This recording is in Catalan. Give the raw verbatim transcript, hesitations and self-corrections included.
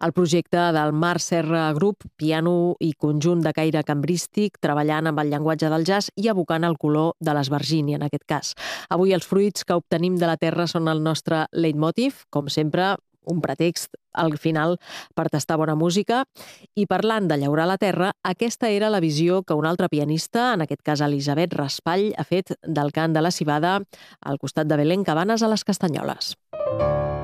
El projecte del Marc Serra Group, piano i conjunt de caire cambrístic, treballant amb el llenguatge del jazz i evocant el color de l'esvergini, en aquest cas. Avui els fruits que obtenim de la terra són el nostre leitmotiv, com sempre, un pretext al final per tastar bona música. I parlant de llaurar la terra, aquesta era la visió que un altre pianista, en aquest cas Elisabet Raspall, ha fet del cant de la civada al costat de Belén Cabanes a les Castanyoles.